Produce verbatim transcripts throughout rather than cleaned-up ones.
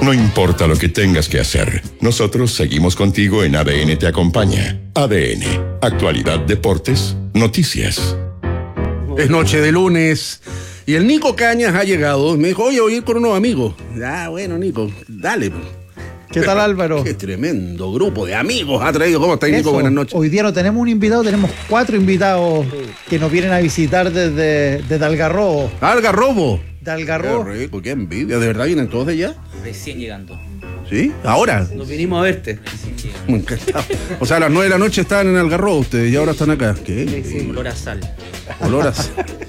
No importa lo que tengas que hacer, nosotros seguimos contigo en A D N Te Acompaña. A D N, actualidad, deportes, noticias. Es noche de lunes y el Nico Cañas ha llegado. Me dijo, oye, voy a ir con unos amigos. Ah, bueno, Nico, dale. ¿Qué tal, Álvaro? Qué tremendo grupo de amigos ha traído. ¿Cómo estás, Nico? Buenas noches. Hoy día no tenemos un invitado, tenemos cuatro invitados que nos vienen a visitar desde, desde Algarrobo. Algarrobo. De Algarrobo. Qué rico, qué envidia. ¿De verdad vienen todos de allá? Recién llegando. ¿Sí? ¿Ahora? Nos vinimos a verte. Me encantaba. O sea, a las nueve de la noche estaban en Algarrobo ustedes y ahora están acá. ¿Qué? Sí, sí. Olor a sal. Olor a sal.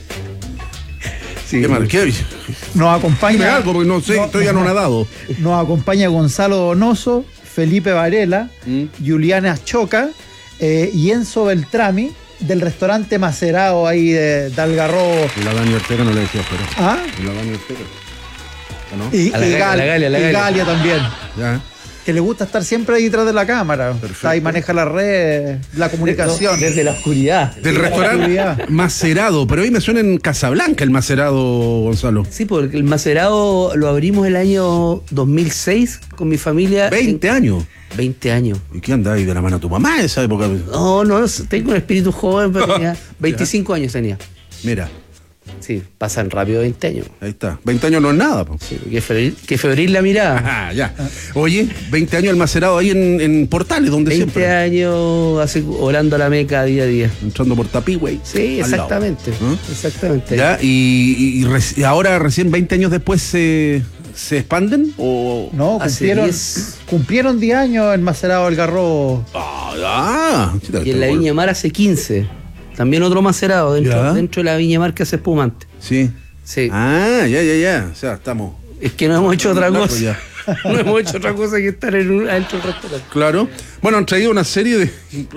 Sí. Qué mal, qué. Nos acompaña. Dime algo, porque no sé, no, estoy anonadado. Nos acompaña Gonzalo Donoso, Felipe Varela, ¿Mm? Juliana Choca eh, y Enzo Beltrami, del restaurante Macerado ahí de, de Algarrobo. Y la Dani Ortega no le decía, pero. ¿Ah? Y la Dani Ortega. ¿No? Y, A la y Galia, Gal- la Galia, la y Galia. Galia también. Ya. Que le gusta estar siempre ahí detrás de la cámara. Perfecto. Está ahí, maneja las redes, la comunicación. Desde la oscuridad. Del restaurante Macerado, pero hoy me suena en Casablanca el Macerado, Gonzalo. Sí, porque el Macerado lo abrimos el año dos mil seis con mi familia. veinte años. veinte años. ¿Y qué anda ahí de la mano a tu mamá en esa época? No, no, tengo un espíritu joven, pero tenía veinticinco años tenía. Mira, Sí, pasan rápido veinte años. ahí está. veinte años no es nada, po. Sí, que febril, que febril la mirada. Ah, ya. Oye, veinte años el Macerado ahí en, en Portales, donde veinte siempre. años así, orando a la Meca día a día. Entrando por Tapigüey. Sí, al lado. exactamente. ¿Ah? Exactamente. Ya, y, y- y reci- y ahora recién veinte años después se, se expanden o. No, Hace cumplieron diez. cumplieron diez años el Macerado Algarrobo. Ah, ah, Y en la Viña Mar hace quince. También otro Macerado dentro, Ya. dentro de la Viña Mar que hace espumante. Sí. Sí. Ah, ya, ya, ya. O sea, estamos. Es que no hemos hecho otra Largo cosa. ya. No hemos hecho otra cosa que estar en un, adentro del restaurante. Claro. Bueno, han traído una serie de.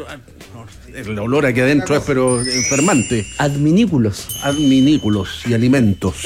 El olor aquí adentro es, pero enfermante. Adminículos. Adminículos y alimentos.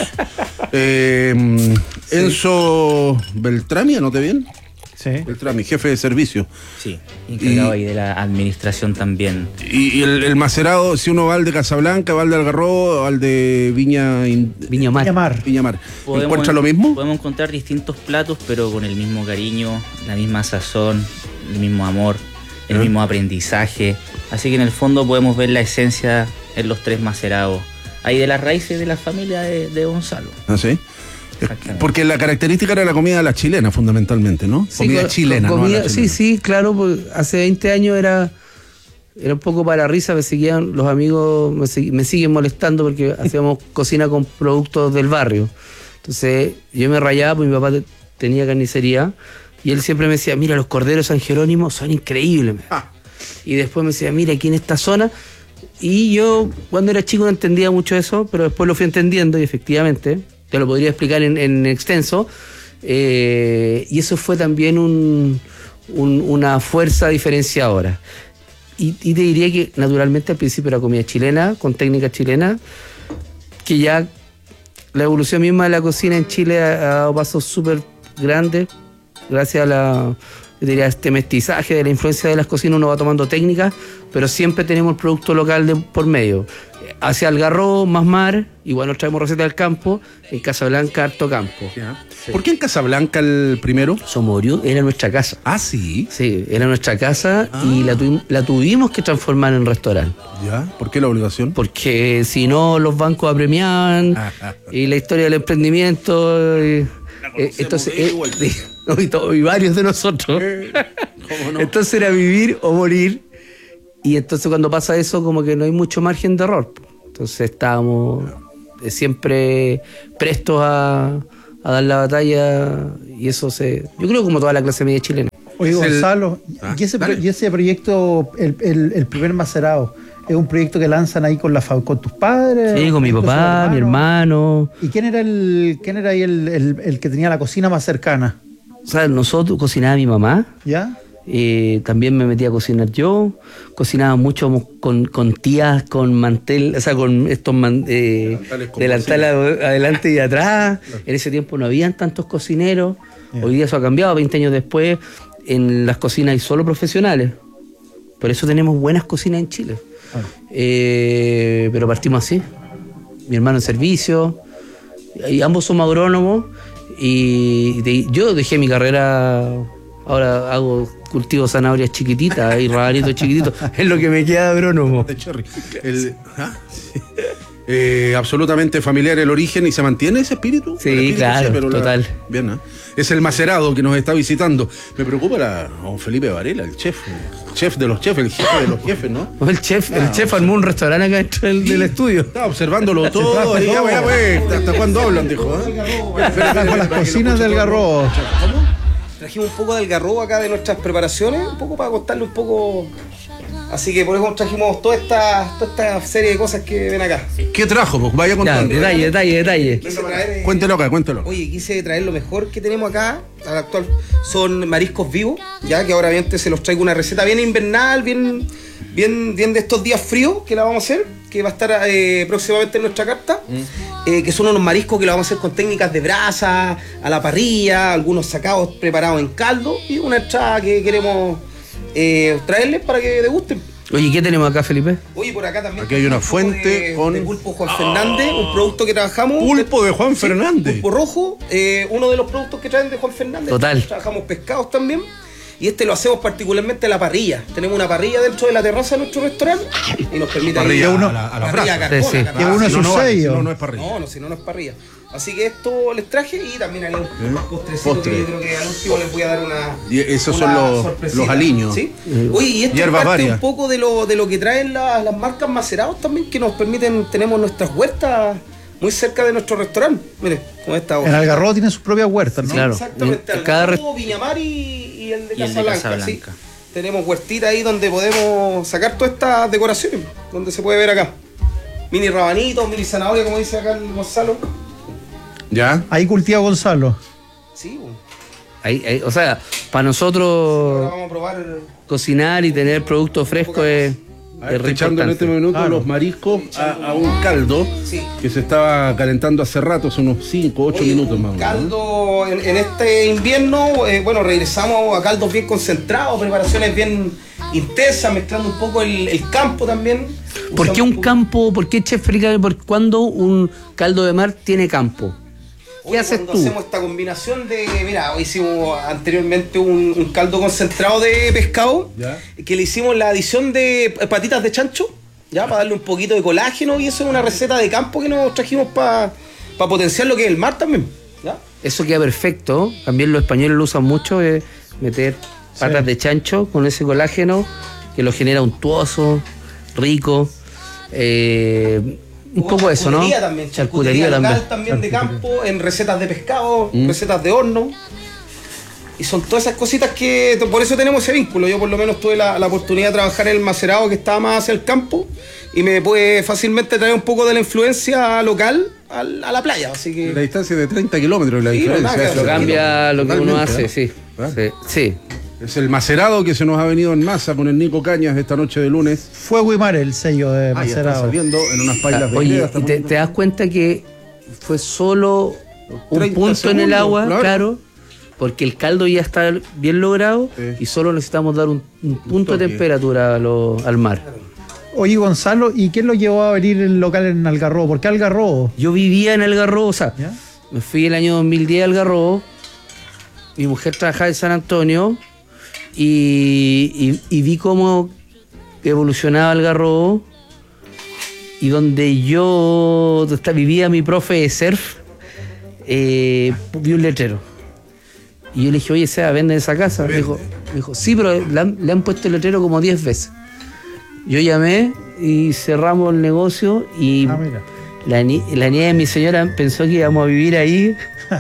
eh, Enzo Beltrami, ¿anote bien? Sí. Beltrami, jefe de servicio. Sí, encargado Y- ahí de la administración también. Y, y el, el Macerado, si uno va al de Casablanca, va al de Algarrobo, al de Viña, In- Viña Mar. Viña Mar. Viña Mar, Podemos- ¿encuentra lo mismo? Podemos encontrar distintos platos, pero con el mismo cariño, la misma sazón, el mismo amor, el ¿Eh? mismo aprendizaje. Así que en el fondo podemos ver la esencia en los tres Macerados. Ahí de las raíces de la familia de, de Gonzalo. ¿Ah, sí? Exactamente. Porque la característica era la comida de la chilena, fundamentalmente, ¿no? Sí, comida co- chilena, co- ¿no? comida- A la sí, chilena. sí, claro, pues hace veinte años era, era un poco para la risa, me seguían, los amigos me, segui- me siguen molestando porque hacíamos cocina con productos del barrio. Entonces yo me rayaba porque mi papá te- tenía carnicería y él siempre me decía, mira, los corderos San Jerónimo son increíbles. Ah. Y después me decía, mira, aquí en esta zona. Y yo cuando era chico no entendía mucho eso, pero después lo fui entendiendo y efectivamente, te lo podría explicar en, en extenso. Eh, y eso fue también un, un- una fuerza diferenciadora. Y, y te diría que naturalmente al principio era comida chilena, con técnica chilena, que ya la evolución misma de la cocina en Chile ha, ha dado pasos súper grandes, gracias a la, yo diría, este mestizaje de la influencia de las cocinas, uno va tomando técnicas, pero siempre tenemos el producto local de, por medio. Hacia Algarrobo, más mar, igual nos traemos recetas del campo, en Casablanca, harto campo. Ya. ¿Por qué en Casablanca el primero? Somoriú era nuestra casa. Ah, sí. Sí, era nuestra casa Ah. y la, tuvi- la tuvimos que transformar en restaurante. ¿Ya? ¿Por qué la obligación? Porque si no, los bancos apremiaban y la historia del emprendimiento. y- eh, entonces, de eh, igual. no, y, todo- y varios de nosotros. ¿Cómo no? Entonces era vivir o morir. Y entonces cuando pasa eso, como que no hay mucho margen de error. Entonces estábamos eh, siempre prestos a, a dar la batalla. Y eso se. Yo creo como toda la clase media chilena. Oye, Es el- Gonzalo, Ah, ¿y, ese pro- dale. y ese proyecto, el, el- el primer Macerado, es un proyecto que lanzan ahí con la fa- con tus padres? Sí, con mi tus papá, mi hermano. ¿Y quién era el quién era ahí el, el- el que tenía la cocina más cercana? O sea, nosotros cocinaba mi mamá. ¿Ya? Eh, también me metí a cocinar yo, cocinaba mucho con, con tías, con mantel, o sea, con estos man- eh, Delantales con delantal bolsillo. ad- adelante y atrás. En ese tiempo no habían tantos cocineros. Yeah. Hoy día eso ha cambiado, veinte años después, en las cocinas hay solo profesionales. Por eso tenemos buenas cocinas en Chile. Ah. Eh, pero partimos así. Mi hermano en servicio, y ambos somos agrónomos. Y de- yo dejé mi carrera, ahora hago cultivo zanahorias chiquititas y rabanitos chiquititos, es lo que me queda de agrónomo. De Cherry. El- ¿ah? Sí. Eh, absolutamente familiar el origen y se mantiene ese espíritu. Sí, El espíritu, claro, pero la- total. Bien, ¿eh? Es el macerado que nos está visitando. Me preocupa la, don Felipe Varela, el chef, el chef de los chefs, el jefe de los jefes, ¿no? El chef, el Ah, chef o sea, armó un restaurante acá dentro del, del estudio. Estaba observándolo todo. Y ya, ya, pues, ¿hasta cuándo hablan? Dijo. ¿eh? Con las cocinas del Algarrobo. Trajimos un poco de algarrobo acá de nuestras preparaciones, un poco para contarle un poco. Así que por eso trajimos toda esta, toda esta serie de cosas que ven acá. ¿Qué trajo? Pues vaya Ya, contando. detalle, detalle, detalle. Quise traer, eh, Cuéntelo acá, cuéntelo. Oye, quise traer lo mejor que tenemos acá, al actual. Son mariscos vivos, ya que ahora obviamente se los traigo una receta bien invernal, bien, bien, bien de estos días fríos que la vamos a hacer, que va a estar eh, próximamente en nuestra carta, eh, que son unos mariscos que la vamos a hacer con técnicas de brasa, a la parrilla, algunos sacados preparados en caldo y una entrada que queremos eh, traerles para que degusten. Oye, ¿qué tenemos acá, Felipe? Oye, por acá también Aquí hay una tenemos un poco fuente de, con- de pulpo Juan Fernández, un producto que trabajamos. Pulpo de Juan Sí, Fernández. Pulpo rojo, eh, uno de los productos que traen de Juan Fernández. Total. Trabajamos pescados también. Y este lo hacemos particularmente a la parrilla. Tenemos una parrilla dentro de la terraza de nuestro restaurante y nos permite Parrilla ahí- a la- a la parrilla brasa. carbona, Sí, sí. carbona. Que uno Ah, es si no, su no vale, sello. si no, no es parrilla. No, no, si no, no es parrilla. Así que esto les traje y también hay un postrecito Postre. que yo creo que al último les voy a dar una. Y esos una son los- sorpresita, los aliños. ¿sí? Oye, y esto es Hierbas parte varias. un poco de lo, de lo que traen la- las marcas macerados también, que nos permiten, tenemos nuestras huertas muy cerca de nuestro restaurante. Mire, con esta En Algarrobo tiene sus propias huertas, ¿no? Claro. Exactamente, En cada Algarrobo, Viñamar y, y el de Y el de Casablanca. Casablanca. ¿sí? Tenemos huertita ahí donde podemos sacar todas estas decoraciones, donde se puede ver acá. Mini rabanitos, mini zanahoria, como dice acá el Gonzalo. ¿Ya? Ahí cultiva Gonzalo. Sí, bueno. Ahí- ahí- o sea, para Ahora nosotros vamos a probar. cocinar y tener producto fresco es, A ver, es re echando en este importante. minuto Claro. los mariscos a, a un caldo Sí. que se estaba calentando hace rato, hace unos cinco, ocho Oye, minutos un más o menos. ¿no? caldo en, en este invierno, eh, bueno, regresamos a caldos bien concentrados, preparaciones bien intensas, mezclando un poco el, el campo también. ¿Por qué Usamos un campo, por qué, chef, explícame, por cuándo un caldo de mar tiene campo? ¿Qué Oye, haces cuando tú? hacemos esta combinación de, mira, hoy hicimos anteriormente un, un caldo concentrado de pescado, Ya. que le hicimos la adición de patitas de chancho, ya, para darle un poquito de colágeno, y eso es una receta de campo que nos trajimos para potenciar lo que es el mar también, ¿ya? Eso queda perfecto. También los españoles lo usan mucho, es meter patas de chancho con ese colágeno que lo genera untuoso, rico. Eh, un poco de eso, ¿no? Charcutería también, Charcutería charcutería también. local también de campo, en recetas de pescado, recetas de horno. Y son todas esas cositas que, por eso tenemos ese vínculo. Yo por lo menos tuve la, la oportunidad de trabajar en el macerado que estaba más hacia el campo y me puede fácilmente traer un poco de la influencia local al- a la playa. Así La que distancia de treinta kilómetros la Sí, no, diferencia. nada, eso. Lo cambia lo que uno Totalmente, hace, ¿no? sí. Claro. Sí. sí. Es el macerado que se nos ha venido en masa con el Nico Cañas esta noche de lunes. Fuego y mar, el sello de Ah, ya está Macerado. saliendo en unas pailas de Oye, greda, y está te, poniendo- te das cuenta que fue solo un treinta punto en el segundos, agua, claro. claro. Porque el caldo ya está bien logrado Sí. y solo necesitamos dar un, un punto toque. de temperatura a lo- al mar. Oye, Gonzalo, ¿y quién lo llevó a abrir el local en Algarrobo? ¿Por qué Algarrobo? Yo vivía en Algarrobo, o sea, ¿Ya? me fui el año dos mil diez a Algarrobo, mi mujer trabajaba en San Antonio y, y- y vi cómo evolucionaba Algarrobo y donde yo hasta vivía mi profe de surf, eh, vi un letrero. Y yo le dije, oye, Seba, ¿venden esa casa? Me dijo, me dijo, sí, pero le han, le han puesto el letrero como diez veces. Yo llamé y cerramos el negocio y Ah, mira. la, ni- la niña de mi señora pensó que íbamos a vivir ahí.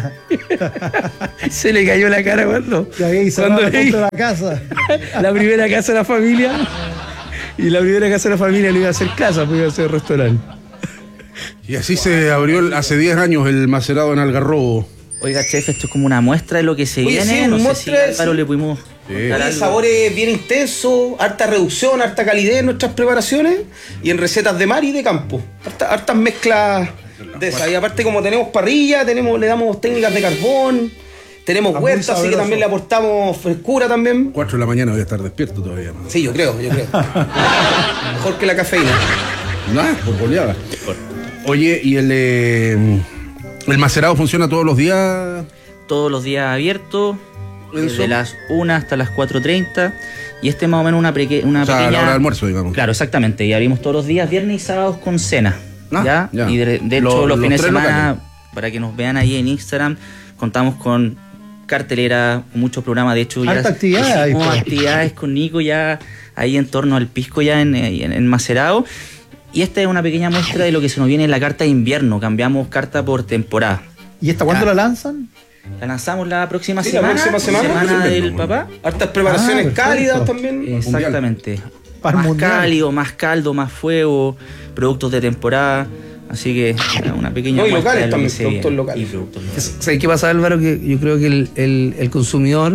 Se le cayó la cara cuando, Que había cerrado cuando la vi puerta de la casa. la primera casa de la familia. Y la primera casa de la familia no iba a ser casa, pues iba a ser restaurante. Y así se abrió el- hace diez años el macerado en Algarrobo. Oiga, chef, esto es como una muestra de lo que se Oye, viene. sí, no sé si muestra, a Álvaro sí. le pudimos Sí. contar Oye, algo. sabores bien intensos, harta reducción, harta calidez en nuestras preparaciones y en recetas de mar y de campo. Harta- hartas mezclas de esas. Y aparte, como tenemos parrilla, tenemos, le damos técnicas de carbón, tenemos Ah, muy huerta, así que sabroso. también le aportamos frescura también. cuatro de la mañana voy a estar despierto todavía. ¿no? Sí, yo creo, yo creo. Mejor que la cafeína. Nada, por goleada. Oye, ¿y el, eh, el macerado funciona todos los días? todos los días abiertos, ¿Eso? desde las una hasta las cuatro treinta. Y este es más o menos una, peque- una O sea, a pequeña... la hora de almuerzo, digamos. Claro, exactamente. Y abrimos todos los días, viernes y sábados con cena. Ah, ¿ya? ya. Y de, de hecho, Los- los, los fines de tres semana, locales. para que nos vean ahí en Instagram, contamos con cartelera, muchos programas. De hecho, ya Harta actividad ahí, hicimos pues. actividades con Nico ya ahí en torno al pisco ya en, en, en Macerado. Y esta es una pequeña muestra de lo que se nos viene en la carta de invierno. Cambiamos carta por temporada. ¿Y esta cuándo la lanzan? La lanzamos la próxima Sí, la semana, próxima semana. semana Sí, del sí, papá. Hartas preparaciones Ah, perfecto. cálidas también. Exactamente. Para el Más mundial. cálido, más caldo, más fuego, productos de temporada. Así que una pequeña No, y muestra locales de lo también, que se productos viene. locales. Y productos locales. ¿Sabes qué pasa, Álvaro? Que yo creo que el, el- el consumidor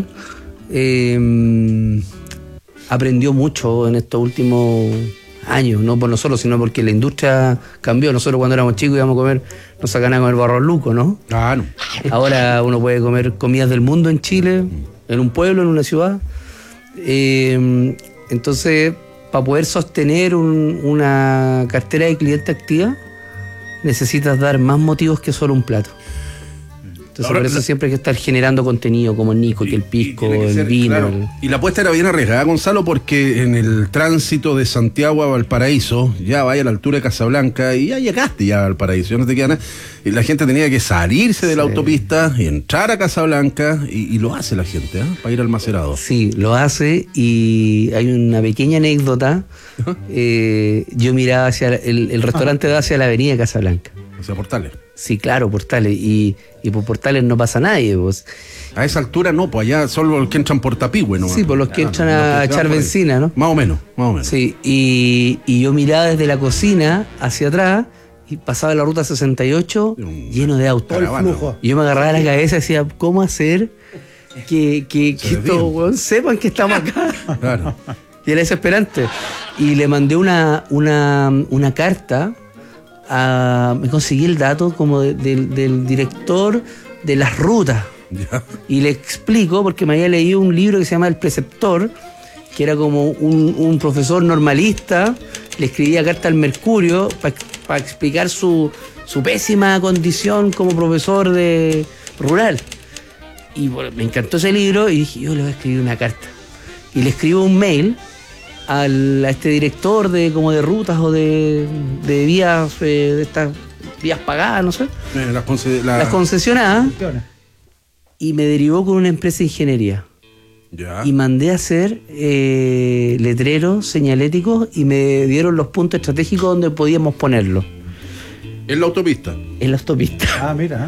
eh, aprendió mucho en estos últimos años, no por nosotros, sino porque la industria cambió. Nosotros cuando éramos chicos íbamos a comer, nos sacan a comer barro luco, ¿no? Ah, no. Ahora uno puede comer comidas del mundo en Chile, en un pueblo, en una ciudad. Eh, entonces, para poder sostener un- una cartera de cliente activa, necesitas dar más motivos que solo un plato. Entonces, Ahora, por eso la- siempre hay que estar generando contenido como el Nico, que el pisco, Tiene que el ser, vino. claro. el- Y la apuesta era bien arriesgada, Gonzalo, porque en el tránsito de Santiago a Valparaíso, ya vaya a la altura de Casablanca y ya llegaste ya a Valparaíso, ya no te queda nada. Y la gente tenía que salirse de la Sí. autopista y entrar a Casablanca, y, y lo hace la gente, ¿ah? Para ir al Macerado. Sí, lo hace y hay una pequeña anécdota. Eh, yo miraba hacia el, el restaurante da hacia la avenida Casablanca. O sea, Portales. Sí, claro, Portales. Y, y por Portales no pasa nadie. Pues. A esa altura no, pues allá solo los que entran por Tapigüe, ¿no? Sí, por los que entran a los que echar van por ahí. benzina, ¿no? Más o menos, más o menos. Sí, y, y yo miraba desde la cocina hacia atrás y pasaba la ruta sesenta y ocho Un- lleno de autos. Todo el Caravana. flujo. Y yo me agarraba la cabeza y decía, ¿cómo hacer que, que, Se que desvíen. estos weón sepan que estamos acá? Claro. Y era desesperante. Y le mandé una, una, una carta, a, me conseguí el dato como de- del- del director de las rutas. Ya. Y le explico, porque me había leído un libro que se llama El Preceptor, que era como un, un profesor normalista, le escribía carta al Mercurio para explicar su, su pésima condición como profesor de rural. Y bueno, me encantó ese libro y dije, yo le voy a escribir una carta. Y le escribo un mail al, a este director de como de rutas o de, de vías, eh, de estas vías pagadas, no sé, Eh, las conce- la- las concesionadas, y me derivó con una empresa de ingeniería. Ya. Y mandé a hacer eh, letreros señaléticos y me dieron los puntos estratégicos donde podíamos ponerlo. En la autopista. En la autopista. Ah, mira.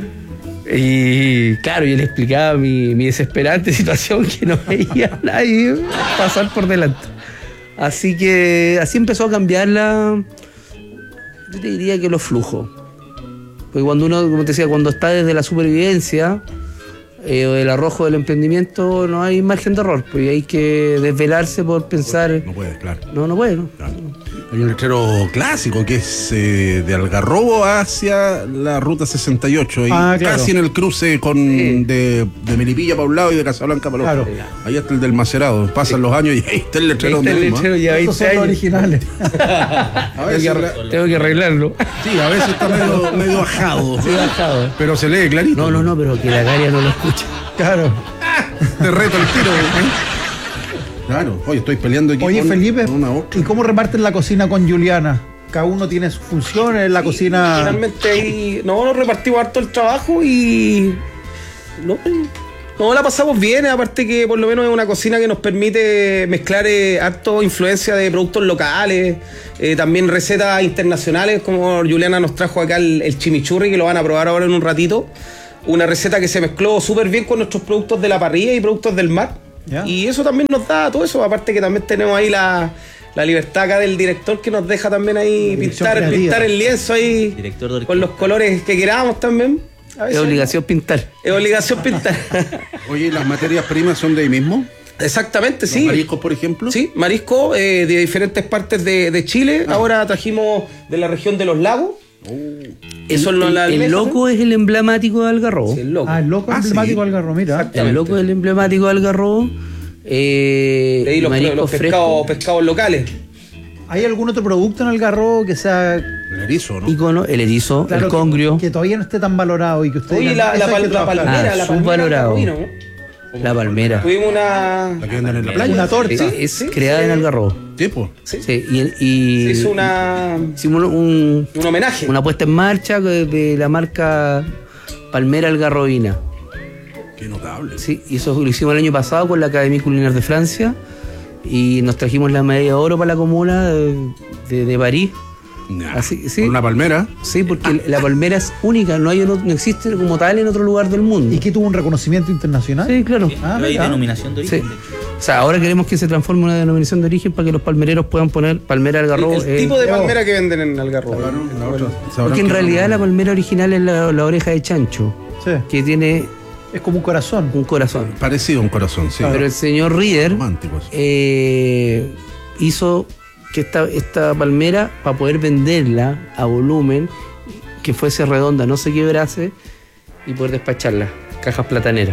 Y claro, yo le explicaba mi, mi desesperante situación, que no veía a nadie pasar por delante. Así que así empezó a cambiar la... Yo te diría que los flujos. Porque cuando uno, como te decía, cuando está desde la supervivencia eh, o del arrojo del emprendimiento, no hay margen de error. Pues hay que desvelarse por pensar... No puedes, claro. No, no puede, ¿no? Claro. Hay un letrero clásico que es eh, de Algarrobo hacia la ruta sesenta y ocho, y Ah, claro. casi en el cruce con Sí. de, de Melipilla para un lado y de Casablanca para el otro. Claro. Ahí está el del Macerado. Pasan los años y ahí está el letrero Ahí está donde el mismo, letrero, ¿eh? ya Estos veinte son los años. originales. A veces Tengo que, la- arre- tengo que arreglarlo. sí, a veces está medio, medio bajado. Sí, bajado. Pero se lee clarito. No, no, no, pero que la Garia no lo escuche. Claro. Te reto el tiro. ¿eh? Claro. Oye, estoy peleando aquí Oye, con- Felipe, con una otra. ¿y cómo reparten la cocina con Juliana? Cada uno tiene sus funciones en la cocina. Finalmente ahí, no, nos repartimos harto el trabajo y no, no la pasamos bien, aparte que por lo menos es una cocina que nos permite mezclar eh, harto influencia de productos locales, eh, también recetas internacionales, como Juliana nos trajo acá el, el chimichurri, que lo van a probar ahora en un ratito. Una receta que se mezcló súper bien con nuestros productos de la parrilla y productos del mar. Ya. Y eso también nos da todo eso, aparte que también tenemos ahí la, la libertad acá del director, que nos deja también ahí La dirección pintar, creativa. pintar el lienzo ahí Director de orquesta. con los colores que queramos también. A Es veces obligación pintar. Es obligación pintar. Oye, ¿las materias primas son de ahí mismo? Exactamente, ¿Los sí. mariscos, por ejemplo? Sí, marisco eh, de diferentes partes de, de Chile. Ah. Ahora trajimos de la región de los lagos. El, Eso no el- la el almeja, loco es el emblemático de Algarrobo. Sí, el loco. Ah, el loco Ah, emblemático sí. del Algarrobo, mira. El loco es el emblemático de Algarrobo. Eh, De ahí los, mariscos los frescos. pescados, pescados locales. ¿Hay algún otro producto en Algarrobo que sea El erizo, ¿no? Ícono, el erizo, claro, el que- congrio, que, todavía no esté tan valorado y que usted Oye, diga, la, eso la, hay pal- que la trabajar? palmera, Ah, la palmera subvalorado. algarrobina, ¿no? la palmera. Tuvimos una... La que venden en la playa. Una torta. Sí, es Sí, creada sí. en Algarrobo. Sí, pues. Sí. Sí, y, y Se hizo una, hicimos un, un homenaje. una puesta en marcha de, de la marca Palmera Algarrobina. Qué notable. Sí, y eso lo hicimos el año pasado con la Académie Culinaire de Francia y nos trajimos la medalla de oro para la comuna de, de, de París. Nah, Así, sí. Con una palmera. Sí, porque la palmera es única, no hay no, no existe como tal en otro lugar del mundo. ¿Y que tuvo un reconocimiento internacional? Sí, claro. Ah, Pero hay mira. denominación de Sí. origen. O sea, ahora queremos que se transforme en una denominación de origen para que los palmereros puedan poner palmera El, algarrobo. el eh, tipo de oh. palmera que venden en Algarrobo. Claro, En la otra. Sabrán porque en que realidad no- la palmera original es la, la oreja de chancho, Sí. que tiene Es como un corazón. un corazón. Parecido a un corazón, sí. Pero el señor Rieder Románticos. eh, hizo que esta, esta palmera, para poder venderla a volumen, que fuese redonda, no se quebrase, y poder despacharla, cajas plataneras,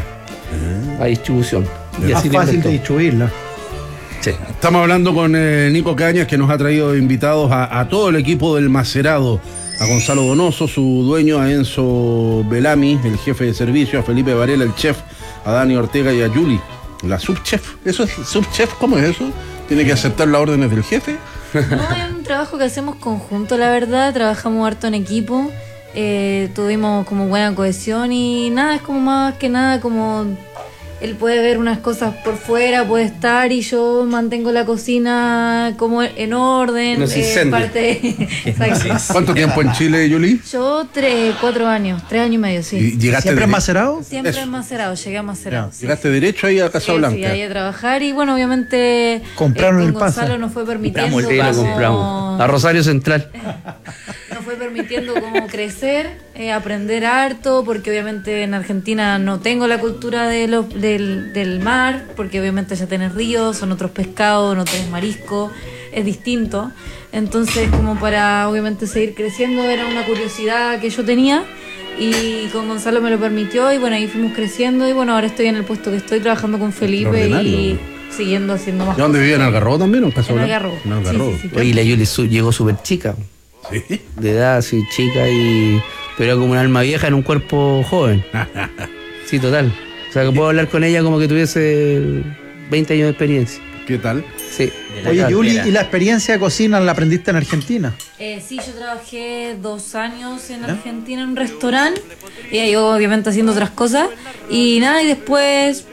a distribución. Y Más así lo fácil inventó. de distribuirla. Sí. Estamos hablando con eh, Nico Cañas, que nos ha traído invitados a, a todo el equipo del Macerado. A Gonzalo Donoso, su dueño, a Enzo Belami, el jefe de servicio, a Felipe Varela, el chef, a Dani Ortega y a Yuli, la subchef. ¿Eso es subchef? ¿Cómo es eso? ¿Tiene que aceptar las órdenes del jefe? No, es un trabajo que hacemos conjunto, la verdad. Trabajamos harto en equipo. Eh, tuvimos como buena cohesión y nada, es como más que nada como él puede ver unas cosas por fuera, puede estar y yo mantengo la cocina como en orden. No se eh, incendia. parte, exacto. ¿Cuánto tiempo en Chile, Yuli? Yo tres, cuatro años, tres años y medio, sí. Y llegaste ¿Siempre en dire- Macerado? Siempre Eso. en Macerado, llegué a Macerado. sí, Llegaste sí. derecho ahí a Sí, Casablanca. sí, ahí a trabajar y bueno, obviamente Compraron con el pase. Gonzalo nos fue permitiendo Compramos Sí, lo como- compramos. A Rosario Central. nos fue permitiendo como crecer, eh, aprender harto, porque obviamente en Argentina no tengo la cultura de los, del, del mar, porque obviamente ya tenés ríos, son otros pescados, no tenés marisco, es distinto. Entonces, como para obviamente seguir creciendo, era una curiosidad que yo tenía y con Gonzalo me lo permitió y bueno, ahí fuimos creciendo y bueno, ahora estoy en el puesto que estoy trabajando con Felipe y Extraordinario. siguiendo haciendo más ¿De dónde cosas. vivía? ¿En Algarrobo también o en En Casablanca? Algarrobo. En Algarrobo. Sí, sí, sí. Oye, la Yuli su- llegó súper chica, Sí. de edad así chica, y pero era como un alma vieja en un cuerpo joven. Sí, total. O sea, que puedo hablar con ella como que tuviese veinte años de experiencia. ¿Qué tal? Sí. De la Oye, cantera. Yuli, ¿y la experiencia de cocina la aprendiste en Argentina? Eh, sí, yo trabajé dos años en Argentina en un restaurante y ahí obviamente haciendo otras cosas y nada, y después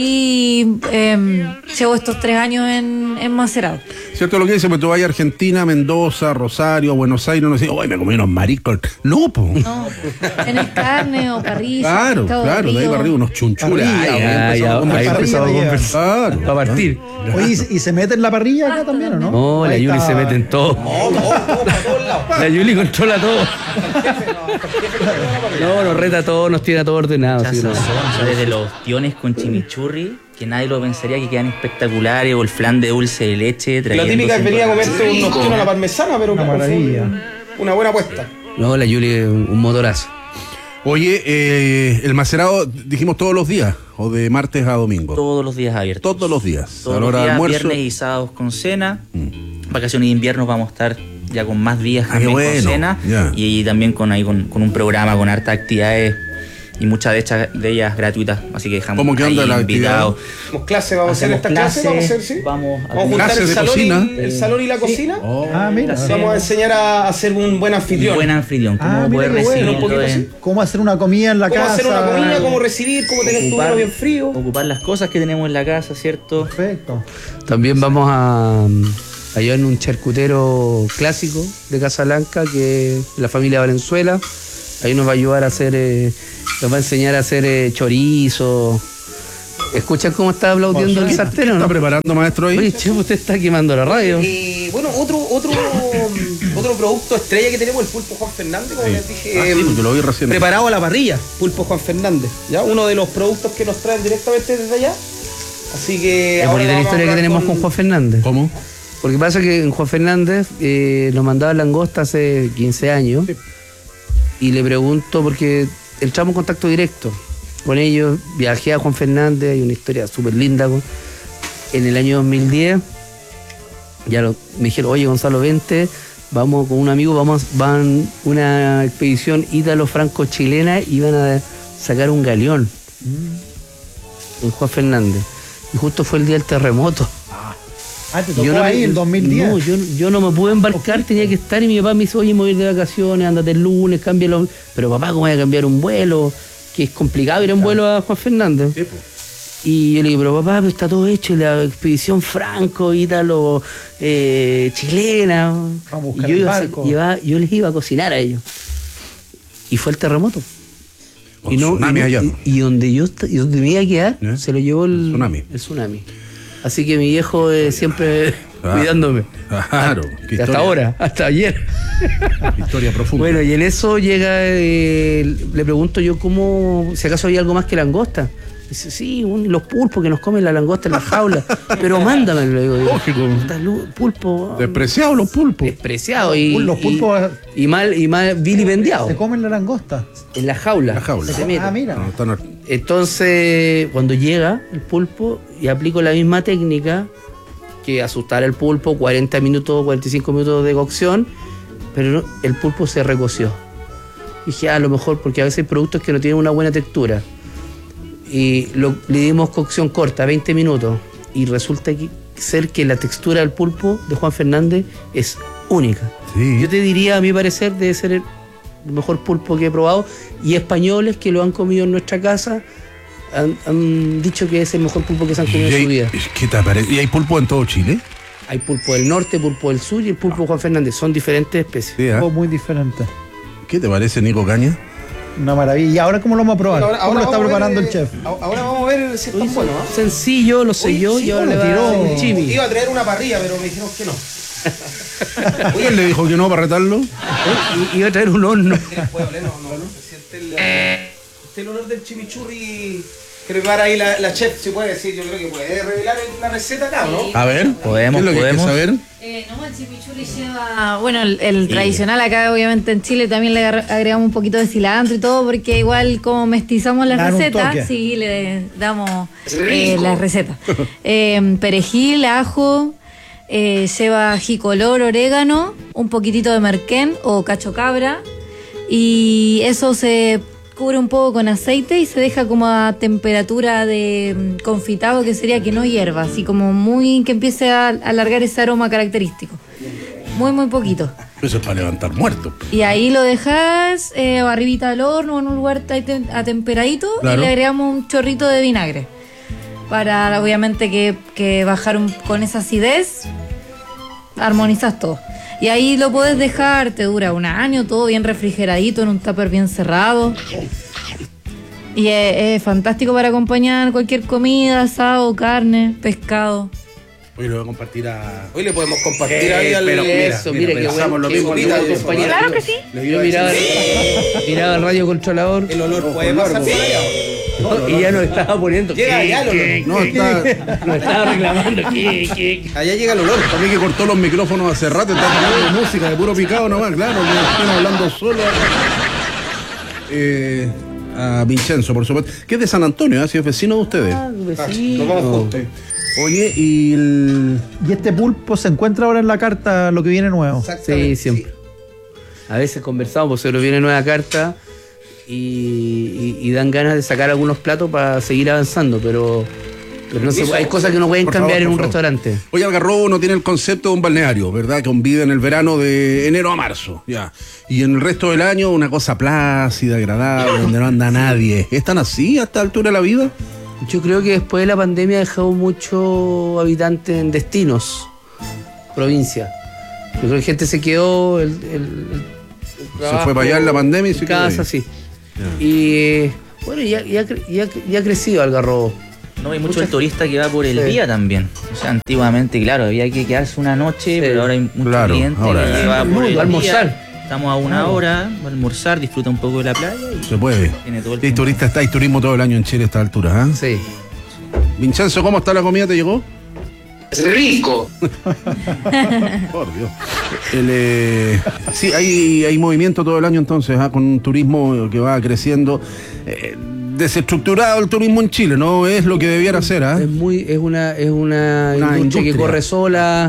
ahí eh, llevo estos tres años en, en Macerado. ¿Cierto lo que dice? Pues tú vas a Argentina, Mendoza, Rosario, Buenos Aires, no sé, hoy me comí unos mariscos. No, po. No, tenés carne o parrilla, Claro, pescado claro, de ahí río. para arriba unos chunchules. Parrilla, Ay, Ah, ahí ya, empezamos a ahí conversar. empezamos a Parrilla, conversar. Claro. Para partir. Oye, ¿y se- ¿y se mete en la parrilla acá también o no? No, la Ahí Yuli está. se mete en todo. La Yuli controla todo. No, nos reta todo, nos tiene a todo ordenado. Ya sí, no. sazón, o sea, desde los tiones con chimichurri, que nadie lo pensaría que quedan espectaculares, o el flan de dulce de leche. La típica es venir a comerse un nocturno a la parmesana, pero Una que fue maravilla. una buena apuesta. No, la Yuli es un un motorazo. Oye, eh, el macerado, dijimos todos los días, o de martes a domingo. Todos los días abiertos. Todos los días. Todos a la los hora de días, almuerzo. viernes y sábados con cena. Vacaciones de invierno vamos a estar ya con más días Ah, qué también bueno, con cena. ya. Y también con ahí con, con un programa, con hartas actividades y muchas de, estas, de ellas gratuitas. Así que dejamos ¿Cómo que onda ahí la invitados. Hacemos clase, vamos a hacer Hacemos esta clase, vamos a hacer, sí. Vamos a Vamos a juntar Clase el de salón, cocina. y, el salón y la cocina. Oh. Ah, mira. Vamos a enseñar a, a ser un buen anfitrión. Buen anfitrión, cómo Ah, mira poder qué bueno, recibirlo un poquito en- así. ¿Cómo hacer una comida en la Cómo casa? hacer una comida, cómo recibir, cómo tener tu vino bien frío. ocupar las cosas que tenemos en la casa, ¿cierto? Perfecto. También vamos a, a llevar un charcutero clásico de Casablanca, que es la familia Valenzuela. Ahí nos va a ayudar a hacer, eh, nos va a enseñar a hacer eh, chorizo. ¿Escuchan cómo está aplaudiendo el sartén o ¿Está no? preparando, maestro, ahí? Oye, chef, usted está quemando la radio. Eh, bueno, otro, otro, otro producto estrella que tenemos, el pulpo Juan Fernández, como les dije. Ah, sí, eh, porque lo vi recién. preparado a la parrilla, pulpo Juan Fernández, ¿ya? Uno de los productos que nos traen directamente desde allá. Así que Es ahora bonita la vamos a historia que hablar tenemos con Juan Fernández. ¿Cómo? Porque pasa que en Juan Fernández eh, nos mandaba langosta hace quince años. Y le pregunto, porque entramos en contacto directo con ellos. Viajé a Juan Fernández, hay una historia súper linda. con- En el año dos mil diez ya lo, me dijeron, oye Gonzalo, vente, vamos con un amigo, vamos, van una expedición ítalo-franco-chilena y van a sacar un galeón mm. en Juan Fernández. Y justo fue el día del terremoto. Ah, te tocó yo no ahí me, el dos mil diez. No, yo, yo no me pude embarcar, tenía que estar y mi papá me dice, oye, me voy a ir de vacaciones, ándate el lunes, cámbialo. Pero papá, ¿cómo voy a cambiar un vuelo? Que es complicado ir en vuelo a Juan Fernández. Sí, pues. Y yo le digo, pero papá, pero está todo hecho, la expedición franco, ítalo, eh, chilena. Vamos a buscar y yo, el iba a, barco. iba, yo les iba a cocinar a ellos. Y fue el terremoto. Con y, no, tsunami y, no, allá. y, y donde yo y donde me iba a quedar, ¿Eh? se lo llevó el, el tsunami. el tsunami. Así que mi viejo eh, siempre claro. cuidándome. Claro. Qué hasta ahora, hasta ayer. Historia profunda. Bueno, y en eso llega, eh, le pregunto yo cómo, si acaso había algo más que langosta. Dice, sí, un, los pulpos que nos comen la langosta en la jaula. Pero mándamelo, le digo. Lógico. Pulpo. Despreciados los pulpos. Despreciados y, Los pulpos y, y mal, y mal vilipendiados. se comen la langosta. En la jaula. La jaula. Se mete. Ah, mira. No, están... Entonces, cuando llega el pulpo y aplico la misma técnica, que asustar al pulpo, cuarenta minutos, cuarenta y cinco minutos de cocción, pero no, el pulpo se recoció. Dije, ah, a lo mejor, porque a veces hay productos que no tienen una buena textura. Y lo, le dimos cocción corta, veinte minutos, y resulta que, ser que la textura del pulpo de Juan Fernández es única. Sí. Yo te diría, a mi parecer, debe ser el mejor pulpo que he probado, y españoles que lo han comido en nuestra casa han, han dicho que es el mejor pulpo que se han comido en su vida. ¿Qué te parece? ¿Y hay pulpo en todo Chile? Hay pulpo del norte, pulpo del sur y el pulpo de Juan Fernández, son diferentes especies. Sí, ¿eh? Oh, muy diferente. ¿Qué te parece, Nico Caña? Una maravilla. ¿Y ahora cómo lo vamos a probar? Ahora, ¿Cómo ahora lo está vamos a preparando ver, el chef? eh, Ahora vamos a ver si es tan bueno, ¿no? Sencillo, lo selló Uy, sí, y ahora lo le va a tiró. dar un chimi. Iba a traer una parrilla, pero me dijeron que no. Oye, él le dijo que no para retarlo. Y iba a traer un horno. ¿Puede oler? No, no, no. Se siente el, este el olor del chimichurri que prepara ahí la, la chef, se puede decir. Yo creo que puede revelar la receta acá, ¿no? A ver, Podemos, ¿qué es lo que hay que podemos. saber? Eh, no, el chimichurri lleva, bueno, el, el tradicional acá obviamente en Chile también le agar- agregamos un poquito de cilantro y todo porque igual como mestizamos las Le dan un toque. recetas, sí, le damos eh, las recetas. Eh, perejil, ajo, eh, lleva ají color, orégano, un poquitito de merquén o cacho cabra y eso se cubre un poco con aceite y se deja como a temperatura de mm, confitado, que sería que no hierva, así como muy, que empiece a alargar ese aroma característico. Muy, muy poquito. Eso es para levantar muertos. Y ahí lo dejas eh, arribita del horno, en un lugar ahí tem- atemperadito, Claro. y le agregamos un chorrito de vinagre. Para, obviamente, que, que bajar un- con esa acidez, armonizas todo. Y ahí lo puedes dejar, te dura un año, todo bien refrigeradito, en un tupper bien cerrado. Y es, es fantástico para acompañar cualquier comida, asado, carne, pescado. Hoy lo voy a compartir a... Hoy le podemos compartir Eh, ahí al... pero mira, Eso, mira, mira, qué pensamos bueno, lo qué mismo, bonito, lo mismo, compañero. Claro que sí. Yo miraba, miraba el radio controlador El olor puede pasar por allá. y ya nos estaba poniendo. Llega ¿qué, allá el qué, olor. No, está... Nos estaba reclamando. ¿Qué, qué? Allá llega el olor. Para mí que cortó los micrófonos hace rato, está poniendo música de puro picado nomás, claro, que están hablando solo. Eh, a Vincenzo, por supuesto, que es de San Antonio, ¿eh? Si es vecino de ustedes. Ah, Nos vecino. vamos juntos. Oye, y el... Y este pulpo se encuentra ahora en la carta, lo que viene nuevo. Exactamente. Sí, siempre. A veces conversamos, porque se nos viene nueva carta y, y- y dan ganas de sacar algunos platos para seguir avanzando, pero, pero no se puede- hay cosas que no pueden Por cambiar favor, en un por favor. restaurante. Oye, Algarrobo no tiene el concepto de un balneario, ¿verdad? Que convive en el verano de enero a marzo, ya. Y en el resto del año una cosa plácida, agradable, donde no anda nadie. ¿Están así a esta altura de la vida? Yo creo que después de la pandemia ha dejado muchos habitantes en destinos, provincia. Yo creo que gente se quedó, el, el- el trabajo fue para allá en la pandemia y se en quedó casa, ahí. sí. Y eh, bueno, ya, ya, cre- ya, ya ha crecido Algarrobo. No, hay mucho el turista que va por el Sí. día también. O sea, antiguamente, claro, había que quedarse una noche, Sí. pero ahora hay muchos Claro, clientes ahora que es. va por Va el a almorzar. día. Estamos a una hora, va a almorzar, disfruta un poco de la playa y Se puede. tiene todo el Hay tiempo. turistas, está, hay turismo todo el año en Chile a esta altura, ¿eh? Sí. Vincenzo, ¿cómo está la comida? ¿Te llegó? Rico. Por Dios. El, eh, sí, hay, hay movimiento todo el año entonces, ¿ah? Con un turismo que va creciendo. Eh, desestructurado el turismo en Chile, no es lo que debiera ser, ¿ah? Es muy, es una, es una, Una industria, que industria. corre sola,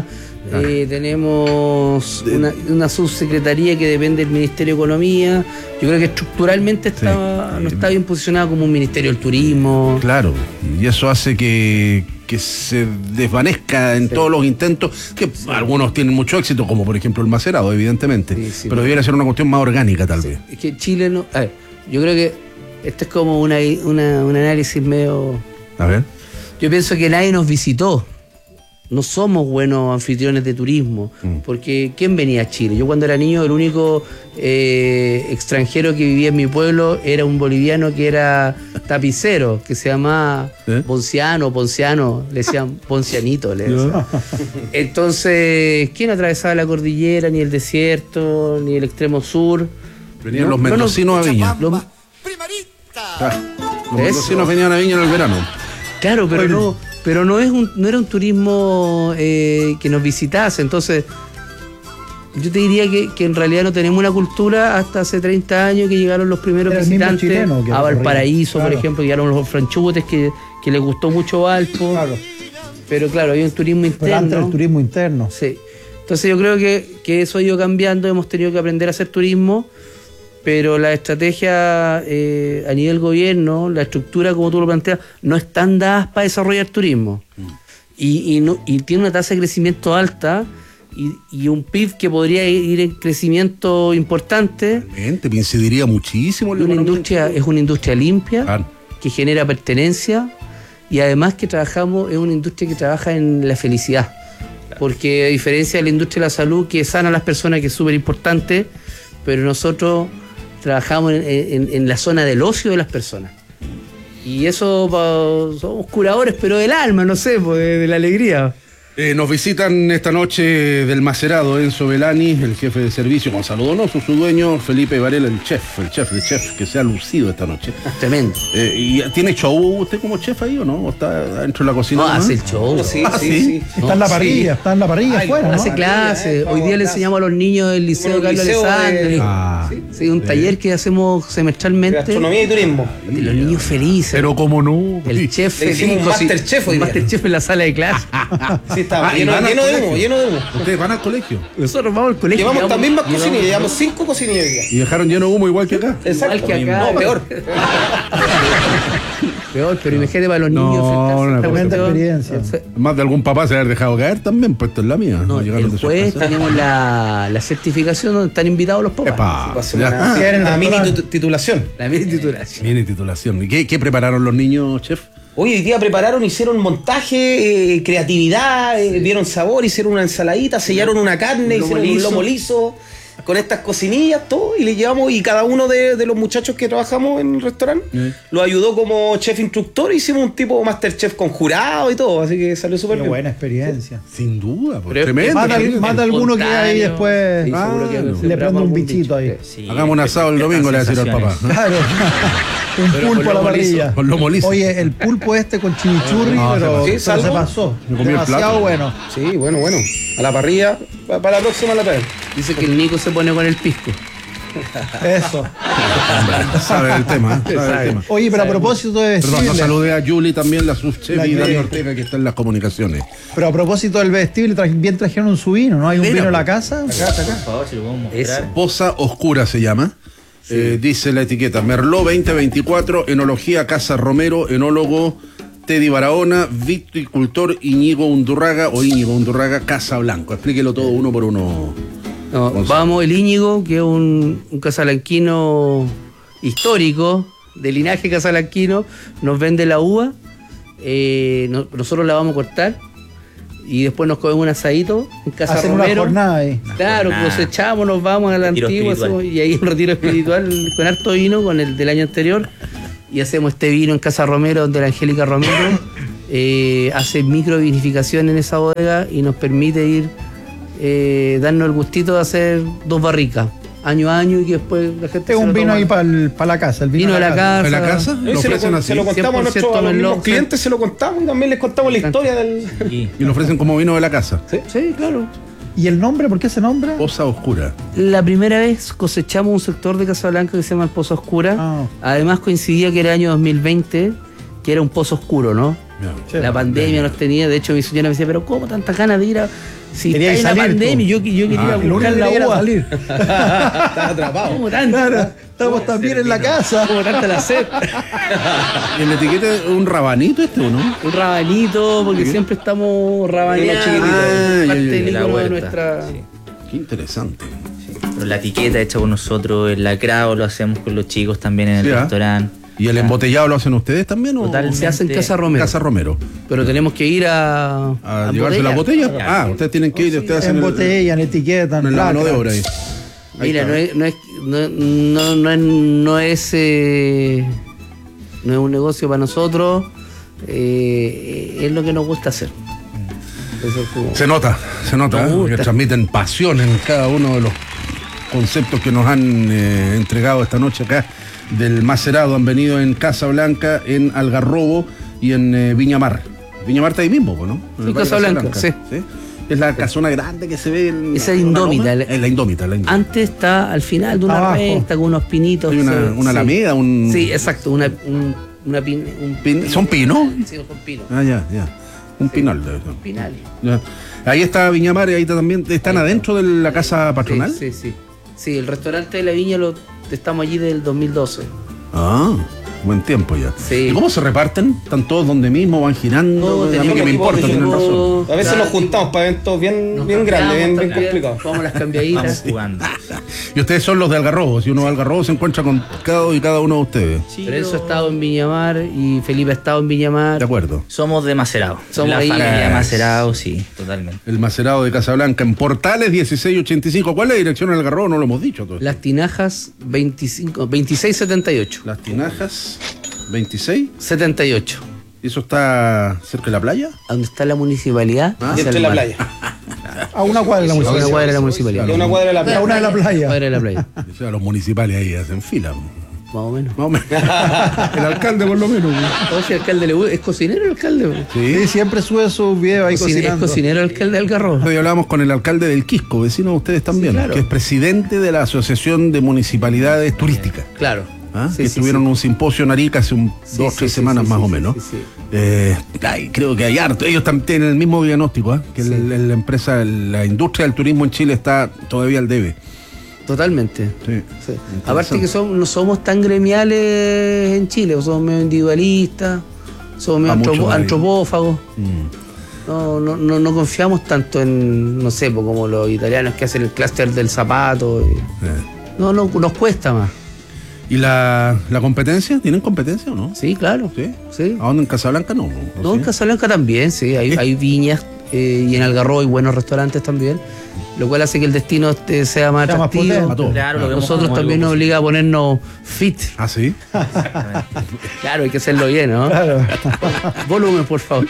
Claro. Eh, tenemos una, una subsecretaría que depende del Ministerio de Economía. Yo creo que estructuralmente está, Sí. no está bien posicionado como un Ministerio del Turismo. Claro, y eso hace que, que se desvanezca en Sí. todos los intentos, que algunos tienen mucho éxito, como por ejemplo el Macerado, evidentemente, Sí, sí, pero no. debiera ser una cuestión más orgánica tal vez. Es que Chile no. A ver, yo creo que esto es como una, una, un análisis medio. A ver. Yo pienso que nadie nos visitó. No somos buenos anfitriones de turismo, Mm. porque ¿quién venía a Chile? Yo cuando era niño, el único eh, extranjero que vivía en mi pueblo era un boliviano que era tapicero, que se llamaba ¿Eh? Ponciano, Ponciano, le decían Poncianito. Le decían. Entonces, ¿quién atravesaba la cordillera, ni el desierto, ni el extremo sur? Venían No, los no, no. mendocinos a Viña. Lo- Ah, los Eso. mendocinos venían a Viña en el verano. Claro, pero Oye. no, pero no es un, no era un turismo eh, que nos visitase. Entonces, yo te diría que, que en realidad no tenemos una cultura hasta hace treinta años que llegaron los primeros Era el mismo visitantes chileno que a recorría. Valparaíso, Claro. por ejemplo, llegaron los franchutes que, que les gustó mucho Valpo. Claro. Pero claro, había un turismo Pero antes interno. el turismo interno. Sí. Entonces yo creo que, que eso ha ido cambiando, hemos tenido que aprender a hacer turismo, pero la estrategia eh, a nivel gobierno, la estructura como tú lo planteas, no están dadas para desarrollar turismo. Y, y, no, y tiene una tasa de crecimiento alta y, y un P I B que podría ir en crecimiento importante. Realmente, me incidiría muchísimo en Y la una economía. industria, es una industria limpia, Claro. que genera pertenencia y además que trabajamos, es una industria que trabaja en la felicidad. Porque a diferencia de la industria de la salud, que sana a las personas, que es súper importante, pero nosotros trabajamos en, en- en la zona del ocio de las personas. Y eso pa- somos curadores, pero del alma, no sé, pues, de, de la alegría. Eh, nos visitan esta noche del Macerado Enzo Belani, el jefe de servicio, Gonzalo Donoso, su dueño, Felipe Varela, el chef, el chef de chef, que se ha lucido esta noche. Tremendo. Eh, ¿y ¿Tiene show usted como chef ahí o no? ¿O está dentro de la cocina? No, nomás? hace el show. No, sí, Ah, sí, sí. sí. Está en la Sí. parrilla, está en la parrilla Ay, afuera, ¿no? Hace clases. eh, Hoy día le clase. enseñamos a los niños del Liceo Bueno, el Carlos liceo de- Alessandri. Ah, Sí, un taller que hacemos semestralmente. Gastronomía y turismo. Y los niños felices. pero como no. El chef Le hicimos feliz. un cosi- Masterchef hoy un día. Masterchef en la sala de clase. Sí, estaba Ah, y lleno, van al lleno de humo, colegio. lleno de humo. ¿Ustedes van al colegio? Nosotros vamos al colegio. Llevamos también más llevamos- cocinillas, llevamos cinco cocinillas hoy día. ¿Y dejaron lleno de humo igual que acá? Exacto. que acá. No, peor. Peor, pero imagínate para los No, niños. enfrentarse a una esta tremenda cuestión. experiencia. Más de algún papá se haber dejado caer también, pues esto es la mía. No, llegaron el de jueves sorpresa. tenemos la, la certificación donde están invitados los papás. Epa, Va a ser ya. una, Sí, en el una mini restaurante. titu- titulación. La mini titulación. Viene titulación. ¿Y qué, qué prepararon los niños, chef? Hoy, hoy día prepararon, hicieron montaje, eh, creatividad, eh, vieron sabor, hicieron una ensaladita, sellaron una carne, Un lomo hicieron un liso. lomo liso, con estas cocinillas, todo, y le llevamos, y cada uno de, de los muchachos que trabajamos en el restaurante Mm. lo ayudó como chef instructor, hicimos un tipo Masterchef con jurado y todo, así que salió súper Qué bien. buena experiencia. Sin duda, pues, Pero- tremendo. Mata, tremendo. mata alguno que hay Espontáneo. después. Sí, seguro que Ah, nos le prende sembramos un algún bichito ahí. bicho. Sí, Hagamos un asado el domingo, le voy a decir al papá. Claro. Un Pero pulpo con a la lomo liso. parrilla. Con lomo liso. Oye, el pulpo este con chimichurri, No, pero, sí, pero salvo. se pasó. Me comí el Demasiado plato. bueno. Sí, bueno, bueno. A la parrilla, pa- para la próxima la traen. Dice que el Nico se pone con el pisco. Eso. Sabe el tema, ¿eh? Sabe el tema. Oye, pero a propósito de Perdón, no vestible, saludé a Julie también, la subchef, La y Dani Julie. Ortega, que está en las comunicaciones. pero a propósito del vestible, tra- bien trajeron un su vino, ¿no? Hay un Mira, vino en la pues. casa. Por favor, si lo podemos mostrar. Eso. Poza Oscura se llama. Eh, dice la etiqueta, Merlot veinte veinticuatro, enología Casa Romero, enólogo Teddy Barahona, viticultor Íñigo Undurraga o Íñigo Undurraga, Casa Blanco. Explíquelo todo uno por uno. No, Gonzalo. vamos, el Íñigo, que es un, un casalanquino histórico, de linaje casalanquino, nos vende la uva, eh, no- nosotros la vamos a cortar y después nos comemos un asadito en Casa Hacen una Romero. jornada ahí. Claro, jornada. cosechamos, nos vamos a la Retiro antigua espiritual. hacemos- y ahí un retiro espiritual con harto vino, con el del año anterior, y hacemos este vino en Casa Romero, donde la Angélica Romero eh, hace microvinificación en esa bodega y nos permite ir, eh, darnos el gustito de hacer dos barricas, año a año, y que después la gente Es se un lo vino toma. ahí para la casa. El vino, Vino de la casa. ¿En la casa? Ahí ¿Lo se, lo, ofrecen con- así? se lo contamos a, cien por ciento nuestros, a los Merlot, mismos clientes, se lo contamos y también les contamos la historia del... Sí. Y lo ofrecen como vino de la casa. Sí, claro. ¿Y el nombre? ¿Por qué ese nombre? Poza Oscura. La primera vez cosechamos un sector de Casablanca que se llama el Pozo Oscura. Ah. Además coincidía que era año dos mil veinte, que era un pozo oscuro, ¿no? Sí, la pandemia nos tenía, de hecho mi señora me decía, pero ¿cómo tantas ganas de ir a... Si Quería está en la salir, pandemia, po. yo, yo quería Ah, ir a lo único buscar que la quería era uva. salir. Estaba atrapado. ¿Cómo tanto? Claro, estamos también en la casa. ¿Cómo tanta la sed? ¿Y en la etiqueta es un rabanito este o no? Un rabanito, porque siempre estamos rabaneando. Unos chiquititos. Ah, parte ya, ya, del ya. La ícono de huerta. nuestra... Sí. Qué interesante. Pero la etiqueta hecha por nosotros, el lacrado lo hacemos con los chicos también en el Sí, ¿ah? restaurante. ¿Y el embotellado lo hacen ustedes también o Totalmente. Se hace en Casa Romero. Casa Romero? Pero tenemos que ir a... ¿A llevarse las botellas? Ah, ustedes tienen que ir, ustedes hacen En el- botella, en etiqueta, en en el mano de lacra. obra ahí. Ahí Mira, está. no es, no es, no, no, no es, no es, eh, no es un negocio para nosotros, eh, es lo que nos gusta hacer. Eso es como- Se nota, se nota, Nos ¿eh? gusta. Que transmiten pasión en cada uno de los conceptos que nos han eh, entregado esta noche acá del Macerado. Han venido en Casa Blanca, en Algarrobo y en eh, Viña Mar. Viña Mar está ahí mismo, ¿no? En el barrio Casa Blanca, sí. Es la casona grande que se ve en Esa en es una Indómita, loma. la- Es la indómita, la indómita. Antes está al final de una Abajo. recta con unos pinitos. Hay una- se- una alameda, un- Sí, exacto, una, un, una pin, un Pin- ¿Son pinos? Sí, son pinos. Ah, ya, ya. Un pinal debe ser. Pinales. Ya. Ahí está Viña Mar y ahí está también. ¿Están adentro de la casa patronal? Sí, sí, sí. Sí, el restaurante de la Viña lo estamos allí desde el dos mil doce. Ah, buen tiempo ya. Sí. ¿Y cómo se reparten? ¿Están todos donde mismo? ¿Van girando? Todos a mí tenemos que me equipo importa, de tienen equipo. razón. A veces Claro, nos juntamos para eventos bien, Nos bien grandes, bien, cambiamos bien también, complicados. Vamos a las Vamos cambiaditas. jugando. Y ustedes son los de Algarrobo. Si uno va a Algarrobo se encuentra con cada y cada uno de ustedes. Pero eso ha estado en Viñamar y Felipe ha estado en Viñamar. De acuerdo. Somos de Macerado. Somos la ahí. familia Es. Macerado, sí, totalmente. El Macerado de Casablanca en Portales dieciséis ochenta y cinco. ¿Cuál es la dirección en Algarrobo? No lo hemos dicho todo. Las Tinajas veinticinco, veintiséis setenta y ocho. Las Tinajas veintiséis. setenta y ocho. ¿Y eso está cerca de la playa? ¿A dónde está la municipalidad? Ah, Hacia Dentro de el la mar. playa. A una cuadra de la A una municipalidad. cuadra de la municipalidad. De una cuadra de la A playa. una de la playa. Cuadra de la playa. O sea, los municipales ahí hacen fila. Más o menos. Más o menos. El alcalde por lo menos. Oye, si el alcalde le gusta- ¿es cocinero el alcalde? Sí. Sí, siempre sube sus videos ahí Cocine- es cocinando. cocinero el alcalde del Algarrobo. Hoy hablábamos con el alcalde del Quisco, vecino de ustedes también, claro. que es presidente de la Asociación de Municipalidades Turísticas. Claro. ¿Ah? Sí, que sí, tuvieron sí. un simposio en Arica hace un, Sí, dos, sí, tres sí, semanas sí, más sí, o sí, menos. sí, sí. Eh, ay, creo que hay harto. Ellos también tienen el mismo diagnóstico, ¿ah? que el- Sí. el- la empresa, la industria del turismo en Chile está todavía al debe. Totalmente. Sí. Sí. Aparte que somos, no somos tan gremiales en Chile, somos medio individualistas, somos medio Ah, mucho antropo- más. antropófagos. Mm. No, no, no, no confiamos tanto en, no sé, pues, como los italianos que hacen el clúster del zapato. y- Eh. No, no, nos cuesta más. ¿Y la, la competencia? ¿Tienen competencia o no? Sí, claro. ¿Sí? Sí. ¿A dónde en Casablanca no? ¿O No, sí? en Casablanca también, sí, hay, ¿Sí? hay viñas eh, y en Algarrobo hay buenos restaurantes también, lo cual hace que el destino este sea más Sea más atractivo. potente. A todos. Claro, lo vemos Nosotros como también algo nos obliga a ponernos fit. ¿Ah, sí? Claro, hay que hacerlo bien, ¿no? Claro. Volumen, por favor.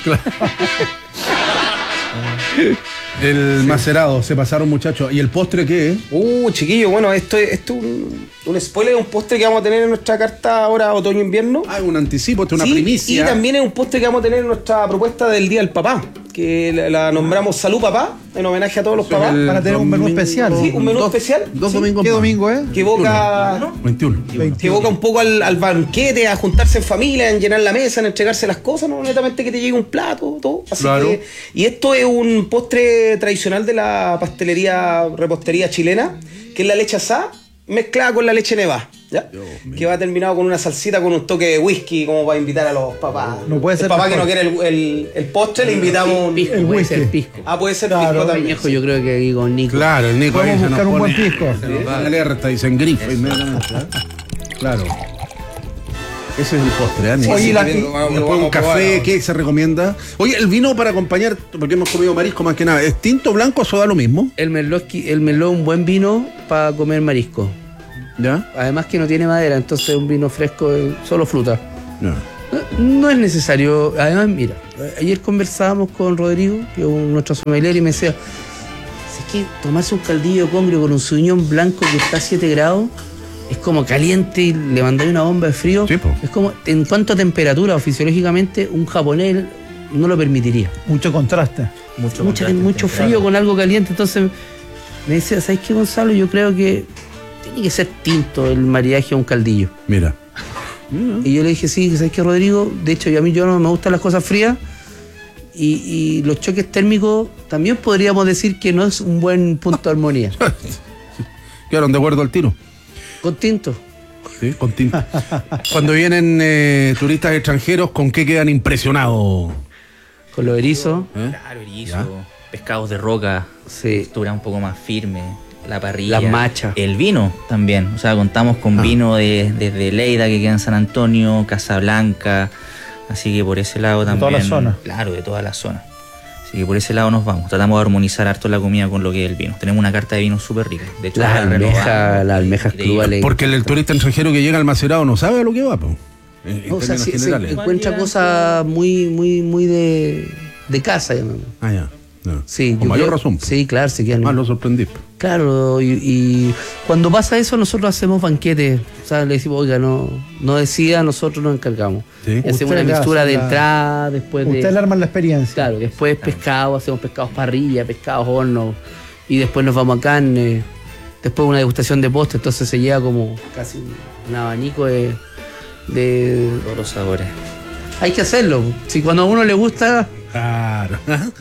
El macerado, se pasaron muchachos. ¿Y el postre qué es? Uh, chiquillo, bueno, esto es, esto es un, un spoiler, un postre que vamos a tener en nuestra carta ahora otoño-invierno. Ah, un anticipo, esto es una Sí, primicia. Y también es un postre que vamos a tener en nuestra propuesta del Día del Papá, que la, la nombramos Salud Papá, en homenaje a todos los papás. El Van a tener un menú domingo- especial. Sí, un menú dos- especial. Dos Sí. domingos ¿Qué más. domingo es? Que evoca, veintiuno. que evoca un poco al, al banquete, a juntarse en familia, en llenar la mesa, en entregarse las cosas, no netamente que te llegue un plato, todo. Así Claro. que, y esto es un postre tradicional de la pastelería, repostería chilena, que es la leche asada mezclada con la leche nevada, ¿ya? Que va terminado con una salsita con un toque de whisky, como para invitar a los papás. No puede el ser papá que mejor. no quiere el, el- el postre, le invitamos un... Pisco, el puede whisky. ser pisco. Ah, puede ser Claro, pisco también. Peñejo, yo creo que aquí con Nico. Claro, el Nico Vamos ahí a se buscar nos un pone- buen pisco. se nos da alerta, dicen grifo inmediatamente, ¿eh? Claro. Ese es el postre, ¿eh? Oye, Sí, la- sí, y- después un café, ¿qué se recomienda? Oye, el vino para acompañar, porque hemos comido marisco más que nada, ¿es tinto, blanco o soda lo mismo? El merlot, es qui- el merlot es un buen vino para comer marisco. ¿Ya? Además que no tiene madera, entonces un vino fresco es solo fruta. Ya. No, no es necesario. Además, mira, ayer conversábamos con Rodrigo, que es un- nuestro sommelier, y me decía, si es que tomarse un caldillo de congrio con un suñón blanco que está a siete grados es como caliente y le mandáis una bomba de frío. Sí, po. Es como, en cuanto a temperatura o fisiológicamente, un japonés no lo permitiría. Mucho contraste. Mucho, Mucha- contraste, mucho claro. frío con algo caliente. Entonces me decía, ¿sabes qué, Gonzalo? Yo creo que tiene que ser tinto el maridaje a un caldillo. Mira. Mm. Y yo le dije, sí, ¿sabes qué, Rodrigo? De hecho, yo, a mí yo no me gustan las cosas frías. Y, y los choques térmicos también podríamos decir que no es un buen punto de armonía. Quedaron de acuerdo al tiro. Con tinto. Sí, con tinta. Cuando vienen eh, turistas extranjeros, ¿con qué quedan impresionados? Con los erizos. ¿Eh? Claro, erizo, Ya. pescados de roca, Sí. textura un poco más firme, la parrilla. Las machas. El vino también, o sea, contamos con Ah. vino de, desde Leida, que queda en San Antonio, Casablanca, así que por ese lado De también. toda la zona. Claro, de toda la zona. Así que por ese lado nos vamos. Tratamos de armonizar harto la comida con lo que es el vino. Tenemos una carta de vino súper rica. De hecho, Las la renovamos. almejas, las almejas Increíble. crudas. le- Porque el, el turista extranjero que llega al Macerado no sabe a lo que va, po. En, en O sea, términos sí, se generales. encuentra cosas muy, muy, muy de, de casa. llamamos. Ah, ya. ya. Sí, Con yo mayor creo- razón. Sí, claro, se quedan. Más lo sorprendí. Claro, y, y cuando pasa eso nosotros hacemos banquetes, o sea, le decimos, oiga, no, no decida, nosotros nos encargamos. Sí. Y hacemos Usted una le mixtura hace de la- entrada, después Usted de... le arma la experiencia. Claro, después pescado, hacemos pescados parrilla, pescados horno, y después nos vamos a carne, después una degustación de postre, entonces se lleva como casi un abanico de... de... Todos los sabores. Hay que hacerlo, si cuando a uno le gusta... Claro.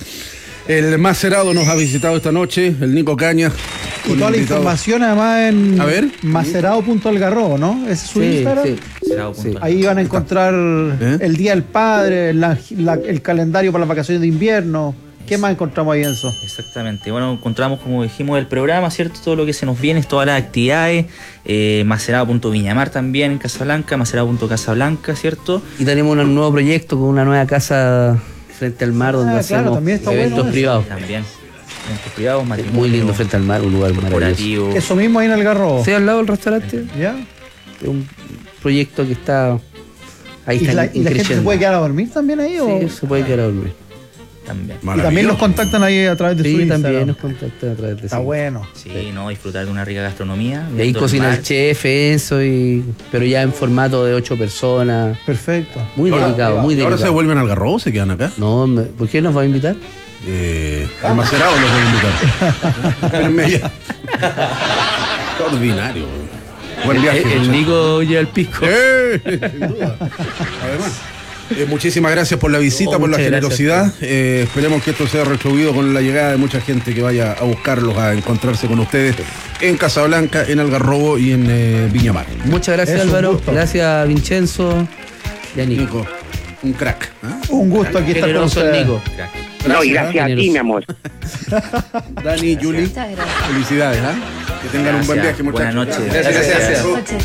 El Macerado nos ha visitado esta noche, el Nico Cañas. Y con toda la invitado- información además en A ver. macerado punto algarrobo, ¿no? Ese es su Sí, Instagram. sí. Cerrado Sí. punto. Ahí van a encontrar ¿Eh? el Día del Padre, la- la- el calendario para las vacaciones de invierno. ¿Qué más encontramos ahí, Enzo? Exactamente. Bueno, encontramos, como dijimos, el programa, ¿cierto? Todo lo que se nos viene, todas las actividades. Eh, macerado punto viñamar también en Casablanca, macerado punto casablanca, ¿cierto? Y tenemos un nuevo proyecto con una nueva casa frente al mar donde Ah, claro, hacemos también está bueno eventos eso. privados. También. Eventos privados, Es matrimonio. muy lindo frente al mar, un lugar maravilloso. corporativo. Eso mismo ahí en Algarrobo. Sí, al lado del restaurante, ¿Ya? es un proyecto que está ahí ¿Y está la, y la gente se creciendo. puede quedar a dormir también ahí? o? Sí, se puede quedar a dormir. También. Y también los contactan ahí a través de su Sí, Instagram. también nos contactan a través de Está eso. bueno. Sí, no, disfrutar de una rica gastronomía. Y ahí viendo cocina mar. el chef, eso, y, pero ya en formato de ocho personas. Perfecto. Muy Ahora- delicado, muy ¿Y ahora se delicado. vuelven al Garrobo o se quedan acá? No, me- ¿por qué nos va a invitar? Eh, al Macerado los voy a invitar. Espérenme ya. Qué ordinario. Buen viaje. El, el muchachos. Nico lleva el pisco. ¡Eh! Sin duda. Además. Eh, muchísimas gracias por la visita, Oh, por la muchas generosidad. Eh, esperemos que esto sea retribuido con la llegada de mucha gente que vaya a buscarlos, a encontrarse con ustedes en Casablanca, en Algarrobo y en eh, Viña Mar. Muchas gracias, Es un Álvaro. gusto. Gracias, Vincenzo y a Nico. Nico, un crack. ¿ah? Un gusto aquí estar con Generoso el ustedes. Nico. Crack. No, y ¿ah? gracias a ti, mi amor. Dani, Juli, Muchas gracias. felicidades. ¿ah? Que tengan un buen Gracias. viaje, muchachos. Buenas noches. Gracias, gracias. Buenas noches.